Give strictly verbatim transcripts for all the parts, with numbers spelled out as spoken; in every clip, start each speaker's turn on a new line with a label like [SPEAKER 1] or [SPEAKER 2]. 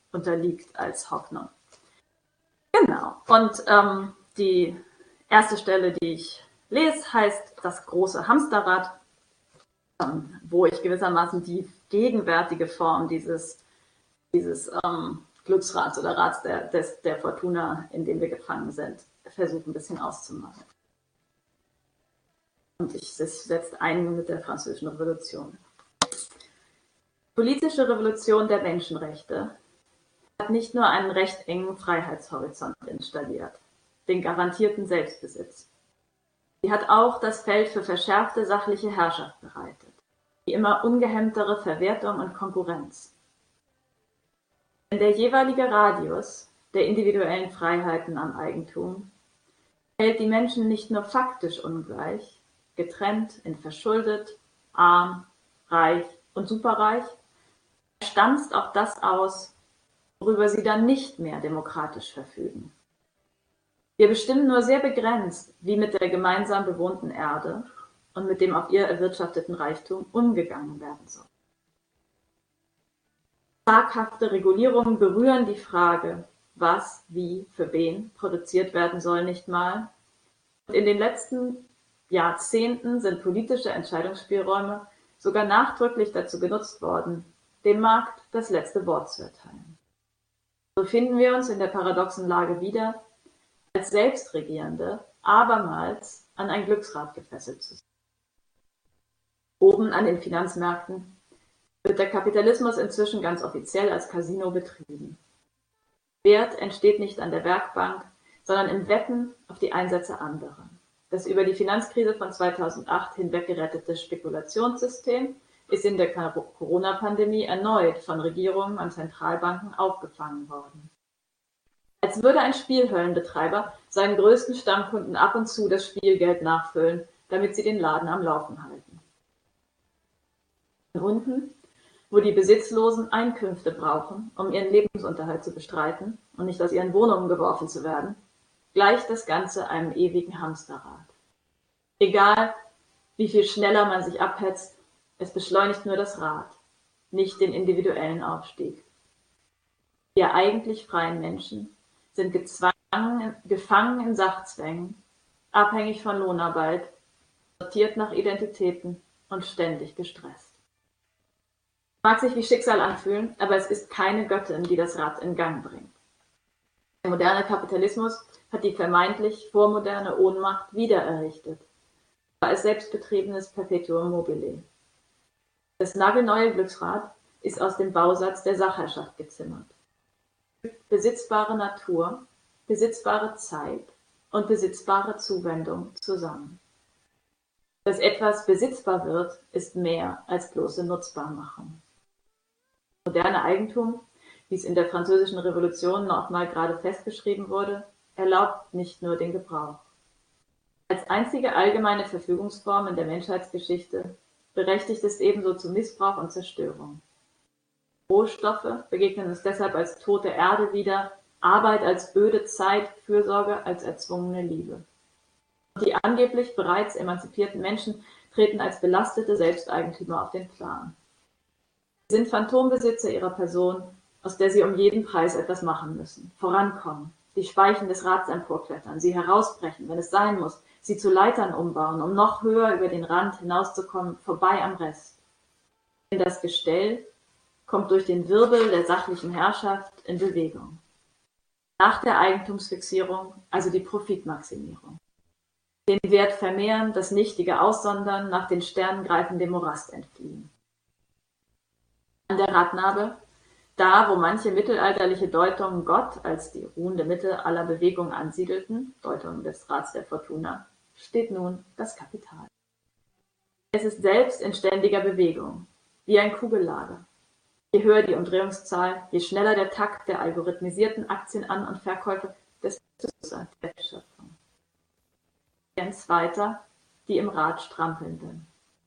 [SPEAKER 1] unterliegt als Hoffnung. Genau. Und ähm, die erste Stelle, die ich lese, heißt Das große Hamsterrad, ähm, wo ich gewissermaßen die gegenwärtige Form dieses, dieses ähm, Glücksrads oder Rads der, des, der Fortuna, in dem wir gefangen sind, versuche ein bisschen auszumachen. Und ich setze ein mit der Französischen Revolution. Politische Revolution der Menschenrechte hat nicht nur einen recht engen Freiheitshorizont installiert, den garantierten Selbstbesitz. Sie hat auch das Feld für verschärfte sachliche Herrschaft bereitet, die immer ungehemmtere Verwertung und Konkurrenz. Denn der jeweilige Radius der individuellen Freiheiten am Eigentum hält die Menschen nicht nur faktisch ungleich, getrennt in verschuldet, arm, reich und superreich, er stanzt auch das aus, worüber sie dann nicht mehr demokratisch verfügen. Wir bestimmen nur sehr begrenzt, wie mit der gemeinsam bewohnten Erde und mit dem auf ihr erwirtschafteten Reichtum umgegangen werden soll. Zaghafte Regulierungen berühren die Frage, was, wie, für wen produziert werden soll, nicht mal. Und in den letzten Jahrzehnten sind politische Entscheidungsspielräume sogar nachdrücklich dazu genutzt worden, dem Markt das letzte Wort zu erteilen. So finden wir uns in der paradoxen Lage wieder, als Selbstregierende abermals an ein Glücksrad gefesselt zu sein. Oben an den Finanzmärkten wird der Kapitalismus inzwischen ganz offiziell als Casino betrieben. Wert entsteht nicht an der Werkbank, sondern im Wetten auf die Einsätze anderer. Das über die Finanzkrise von zweitausendacht hinweg gerettete Spekulationssystem ist in der Corona-Pandemie erneut von Regierungen und Zentralbanken aufgefangen worden. Als würde ein Spielhöllenbetreiber seinen größten Stammkunden ab und zu das Spielgeld nachfüllen, damit sie den Laden am Laufen halten. Und unten, wo die Besitzlosen Einkünfte brauchen, um ihren Lebensunterhalt zu bestreiten und nicht aus ihren Wohnungen geworfen zu werden, gleicht das Ganze einem ewigen Hamsterrad. Egal, wie viel schneller man sich abhetzt, es beschleunigt nur das Rad, nicht den individuellen Aufstieg. Wir eigentlich freien Menschen sind gezwungen, gefangen in Sachzwängen, abhängig von Lohnarbeit, sortiert nach Identitäten und ständig gestresst. Mag sich wie Schicksal anfühlen, aber es ist keine Göttin, die das Rad in Gang bringt. Der moderne Kapitalismus hat die vermeintlich vormoderne Ohnmacht wiedererrichtet, als selbstbetriebenes Perpetuum mobile. Das nagelneue Glücksrad ist aus dem Bausatz der Sachherrschaft gezimmert. Besitzbare Natur, besitzbare Zeit und besitzbare Zuwendung zusammen. Dass etwas besitzbar wird, ist mehr als bloße Nutzbarmachung. Moderne Eigentum, wie es in der Französischen Revolution noch mal gerade festgeschrieben wurde, erlaubt nicht nur den Gebrauch. Als einzige allgemeine Verfügungsform in der Menschheitsgeschichte berechtigt es ebenso zu Missbrauch und Zerstörung. Rohstoffe begegnen uns deshalb als tote Erde wieder, Arbeit als öde Zeit, Fürsorge als erzwungene Liebe. Und die angeblich bereits emanzipierten Menschen treten als belastete Selbsteigentümer auf den Plan. Sie sind Phantombesitzer ihrer Person, aus der sie um jeden Preis etwas machen müssen, vorankommen, die Speichen des Rads emporklettern, sie herausbrechen, wenn es sein muss, sie zu Leitern umbauen, um noch höher über den Rand hinauszukommen, vorbei am Rest. Denn das Gestell kommt durch den Wirbel der sachlichen Herrschaft in Bewegung. Nach der Eigentumsfixierung, also die Profitmaximierung. Den Wert vermehren, das Nichtige aussondern, nach den Sternen greifen, dem Morast entfliehen. An der Radnabe, da wo manche mittelalterliche Deutungen Gott als die ruhende Mitte aller Bewegungen ansiedelten, Deutung des Rats der Fortuna, steht nun das Kapital. Es ist selbst in ständiger Bewegung, wie ein Kugellager. Je höher die Umdrehungszahl, je schneller der Takt der algorithmisierten Aktien-An- und Verkäufe, desto größer die Wertschöpfung. Je entweiter die im Rad Strampelnden.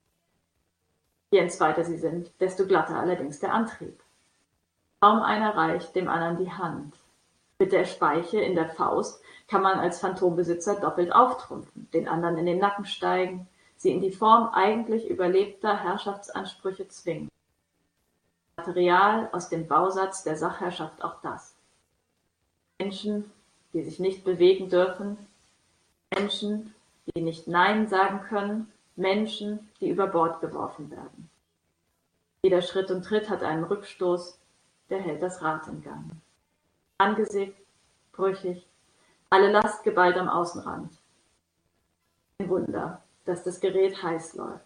[SPEAKER 1] Je entweiter sie sind, desto glatter allerdings der Antrieb. Kaum einer reicht dem anderen die Hand. Mit der Speiche in der Faust kann man als Phantombesitzer doppelt auftrumpfen, den anderen in den Nacken steigen, sie in die Form eigentlich überlebter Herrschaftsansprüche zwingen. Material aus dem Bausatz der Sachherrschaft auch das. Menschen, die sich nicht bewegen dürfen, Menschen, die nicht Nein sagen können, Menschen, die über Bord geworfen werden. Jeder Schritt und Tritt hat einen Rückstoß, der hält das Rad in Gang. Angesägt, brüchig, alle Last geballt am Außenrand. Ein Wunder, dass das Gerät heiß läuft.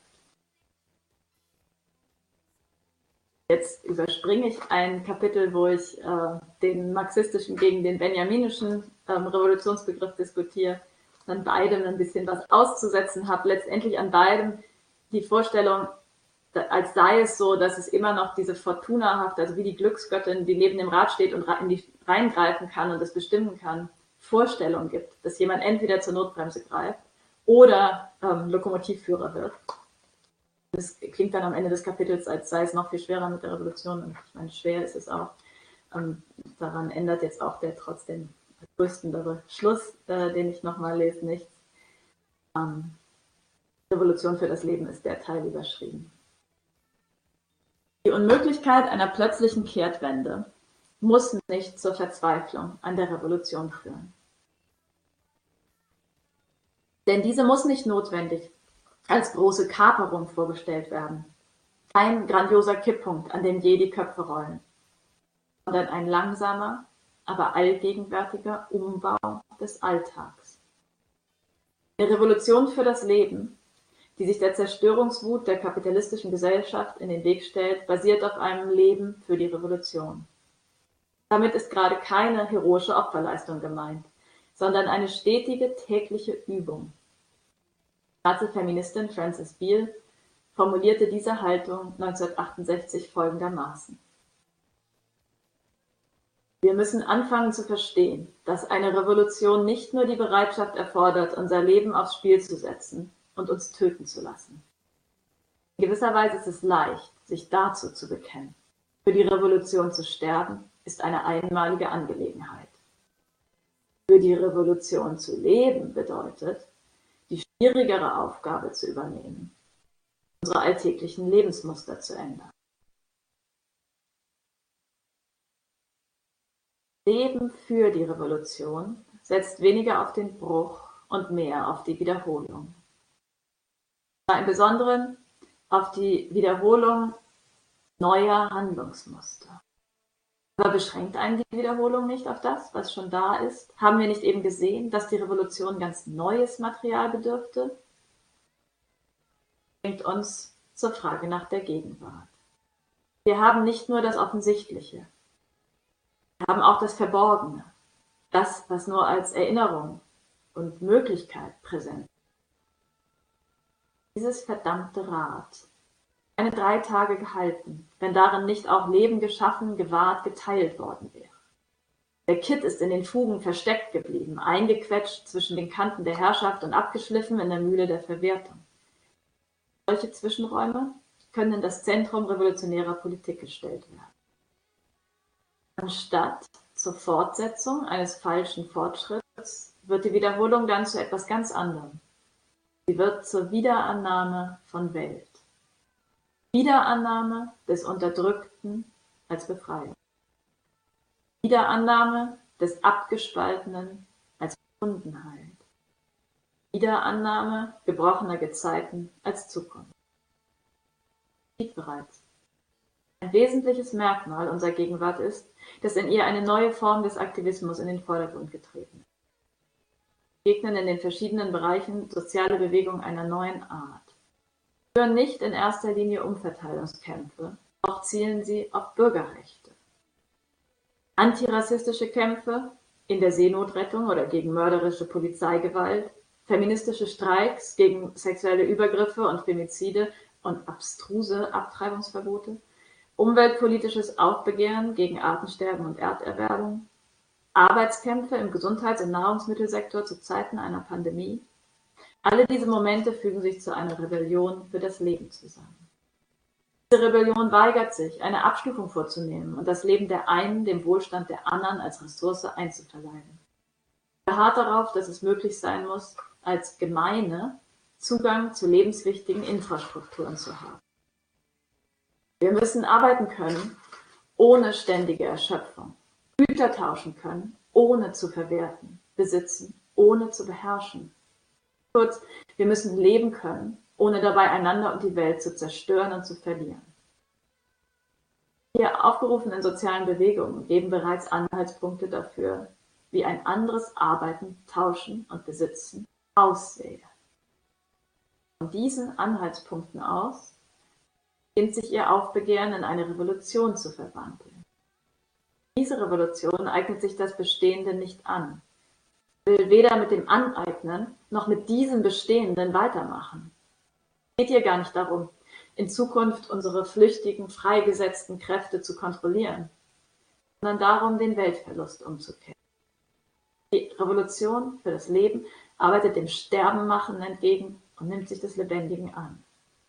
[SPEAKER 1] Jetzt überspringe ich ein Kapitel, wo ich äh, den marxistischen gegen den benjaminischen ähm, Revolutionsbegriff diskutiere, an beidem ein bisschen was auszusetzen habe. Letztendlich an beidem die Vorstellung, als sei es so, dass es immer noch diese fortunahaft, also wie die Glücksgöttin, die neben dem Rad steht und in die reingreifen kann und das bestimmen kann, Vorstellung gibt, dass jemand entweder zur Notbremse greift oder ähm, Lokomotivführer wird. Das klingt dann am Ende des Kapitels, als sei es noch viel schwerer mit der Revolution. Und ich meine, schwer ist es auch. Ähm, daran ändert jetzt auch der trotzdem tröstendere Schluss, äh, den ich nochmal lese, nichts. Ähm, Revolution für das Leben ist der Teil überschrieben. Die Unmöglichkeit einer plötzlichen Kehrtwende muss nicht zur Verzweiflung an der Revolution führen. Denn diese muss nicht notwendig als große Kaperung vorgestellt werden. Kein grandioser Kipppunkt, an dem je die Köpfe rollen, sondern ein langsamer, aber allgegenwärtiger Umbau des Alltags. Eine Revolution für das Leben, die sich der Zerstörungswut der kapitalistischen Gesellschaft in den Weg stellt, basiert auf einem Leben für die Revolution. Damit ist gerade keine heroische Opferleistung gemeint, sondern eine stetige tägliche Übung. Die schwarze Feministin Frances Beale formulierte diese Haltung neunzehnhundertachtundsechzig folgendermaßen: Wir müssen anfangen zu verstehen, dass eine Revolution nicht nur die Bereitschaft erfordert, unser Leben aufs Spiel zu setzen und uns töten zu lassen. In gewisser Weise ist es leicht, sich dazu zu bekennen. Für die Revolution zu sterben, ist eine einmalige Angelegenheit. Für die Revolution zu leben bedeutet, die schwierigere Aufgabe zu übernehmen, unsere alltäglichen Lebensmuster zu ändern. Leben für die Revolution setzt weniger auf den Bruch und mehr auf die Wiederholung. Im Besonderen auf die Wiederholung neuer Handlungsmuster. Aber beschränkt einen die Wiederholung nicht auf das, was schon da ist? Haben wir nicht eben gesehen, dass die Revolution ganz neues Material bedürfte? Das bringt uns zur Frage nach der Gegenwart. Wir haben nicht nur das Offensichtliche, wir haben auch das Verborgene, das, was nur als Erinnerung und Möglichkeit präsent ist. Dieses verdammte Rad, eine drei Tage gehalten, wenn darin nicht auch Leben geschaffen, gewahrt, geteilt worden wäre. Der Kitt ist in den Fugen versteckt geblieben, eingequetscht zwischen den Kanten der Herrschaft und abgeschliffen in der Mühle der Verwertung. Solche Zwischenräume können in das Zentrum revolutionärer Politik gestellt werden. Anstatt zur Fortsetzung eines falschen Fortschritts wird die Wiederholung dann zu etwas ganz anderem. Sie wird zur Wiederannahme von Welt. Wiederannahme des Unterdrückten als Befreiung. Wiederannahme des Abgespaltenen als Verbundenheit. Wiederannahme gebrochener Gezeiten als Zukunft. Bereits. Ein wesentliches Merkmal unserer Gegenwart ist, dass in ihr eine neue Form des Aktivismus in den Vordergrund getreten ist. Wir begegnen in den verschiedenen Bereichen soziale Bewegungen einer neuen Art. Sie führen nicht in erster Linie Umverteilungskämpfe, auch zielen sie auf Bürgerrechte. Antirassistische Kämpfe in der Seenotrettung oder gegen mörderische Polizeigewalt, feministische Streiks gegen sexuelle Übergriffe und Femizide und abstruse Abtreibungsverbote, umweltpolitisches Aufbegehren gegen Artensterben und Erderwärmung, Arbeitskämpfe im Gesundheits- und Nahrungsmittelsektor zu Zeiten einer Pandemie. Alle diese Momente fügen sich zu einer Rebellion für das Leben zusammen. Diese Rebellion weigert sich, eine Abstufung vorzunehmen und das Leben der einen dem Wohlstand der anderen als Ressource einzuverleiben. Sie beharrt darauf, dass es möglich sein muss, als Gemeine Zugang zu lebenswichtigen Infrastrukturen zu haben. Wir müssen arbeiten können, ohne ständige Erschöpfung, Güter tauschen können, ohne zu verwerten, besitzen, ohne zu beherrschen. Kurz, wir müssen leben können, ohne dabei einander und die Welt zu zerstören und zu verlieren. Die hier aufgerufenen sozialen Bewegungen geben bereits Anhaltspunkte dafür, wie ein anderes Arbeiten, Tauschen und Besitzen aussähe. Von diesen Anhaltspunkten aus beginnt sich ihr Aufbegehren in eine Revolution zu verwandeln. Diese Revolution eignet sich das Bestehende nicht an, will weder mit dem Aneignen noch mit diesem Bestehenden weitermachen. Es geht hier gar nicht darum, in Zukunft unsere flüchtigen, freigesetzten Kräfte zu kontrollieren, sondern darum, den Weltverlust umzukehren. Die Revolution für das Leben arbeitet dem Sterbenmachen entgegen und nimmt sich des Lebendigen an.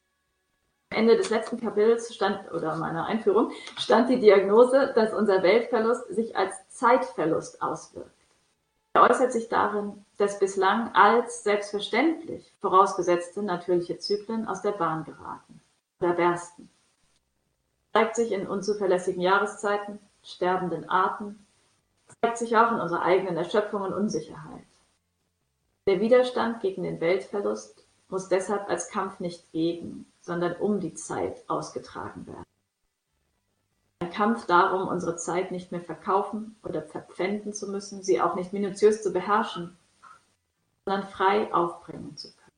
[SPEAKER 1] Am Ende des letzten Kapitels stand, oder meiner Einführung, stand die Diagnose, dass unser Weltverlust sich als Zeitverlust auswirkt. Er äußert sich darin, dass bislang als selbstverständlich vorausgesetzte natürliche Zyklen aus der Bahn geraten oder bersten. Er zeigt sich in unzuverlässigen Jahreszeiten, sterbenden Arten, zeigt sich auch in unserer eigenen Erschöpfung und Unsicherheit. Der Widerstand gegen den Weltverlust muss deshalb als Kampf nicht gegen, sondern um die Zeit ausgetragen werden. Ein Kampf darum, unsere Zeit nicht mehr verkaufen oder verpfänden zu müssen, sie auch nicht minutiös zu beherrschen, sondern frei aufbringen zu können.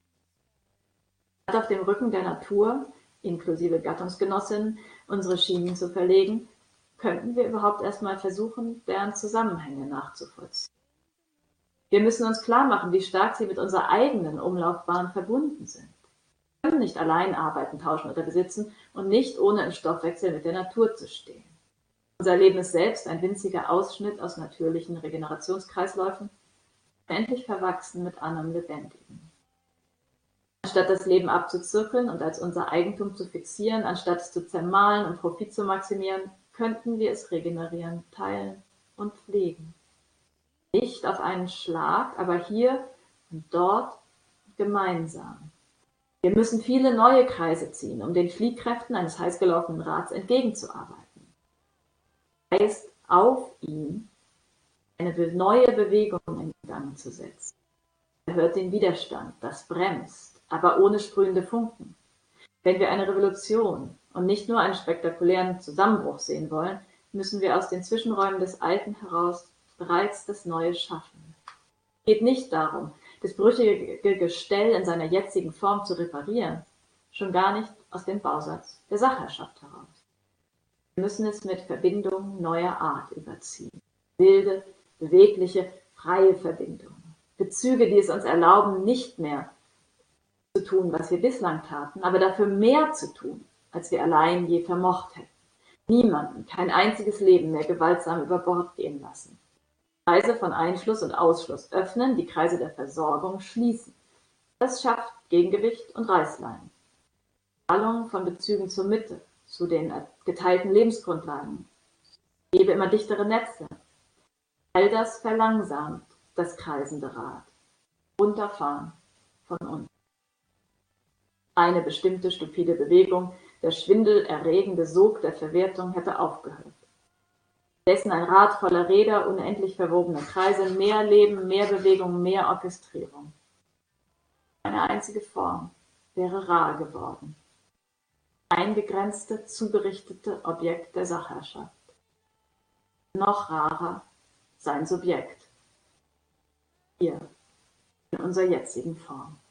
[SPEAKER 1] Statt auf dem Rücken der Natur, inklusive Gattungsgenossinnen, unsere Schienen zu verlegen, könnten wir überhaupt erstmal versuchen, deren Zusammenhänge nachzuvollziehen. Wir müssen uns klar machen, wie stark sie mit unserer eigenen Umlaufbahn verbunden sind. Wir können nicht allein arbeiten, tauschen oder besitzen und nicht ohne im Stoffwechsel mit der Natur zu stehen. Unser Leben ist selbst ein winziger Ausschnitt aus natürlichen Regenerationskreisläufen, endlich verwachsen mit anderem Lebendigen. Anstatt das Leben abzuzirkeln und als unser Eigentum zu fixieren, anstatt es zu zermahlen und Profit zu maximieren, könnten wir es regenerieren, teilen und pflegen. Nicht auf einen Schlag, aber hier und dort gemeinsam. Wir müssen viele neue Kreise ziehen, um den Fliehkräften eines heiß gelaufenen Rads entgegenzuarbeiten. Heißt auf ihn, eine neue Bewegung in Gang zu setzen. Er hört den Widerstand, das bremst, aber ohne sprühende Funken. Wenn wir eine Revolution und nicht nur einen spektakulären Zusammenbruch sehen wollen, müssen wir aus den Zwischenräumen des Alten heraus bereits das Neue schaffen. Es geht nicht darum, das brüchige Gestell in seiner jetzigen Form zu reparieren, schon gar nicht aus dem Bausatz der Sachherrschaft heraus. Wir müssen es mit Verbindungen neuer Art überziehen. Wilde, bewegliche, freie Verbindungen. Bezüge, die es uns erlauben, nicht mehr zu tun, was wir bislang taten, aber dafür mehr zu tun, als wir allein je vermocht hätten. Niemanden, kein einziges Leben mehr gewaltsam über Bord gehen lassen. Kreise von Einschluss und Ausschluss öffnen, die Kreise der Versorgung schließen. Das schafft Gegengewicht und Reißleine. Ballung von Bezügen zur Mitte, zu den geteilten Lebensgrundlagen. Gebe immer dichtere Netze. All das verlangsamt das kreisende Rad. Runterfahren von unten. Eine bestimmte stupide Bewegung, der schwindelerregende Sog der Verwertung hätte aufgehört. Dessen ein Rad voller Räder, unendlich verwobene Kreise, mehr Leben, mehr Bewegung, mehr Orchestrierung. Eine einzige Form wäre rar geworden. Eingegrenzte, zugerichtete Objekt der Sachherrschaft. Noch rarer sein Subjekt. Hier, in unserer jetzigen Form.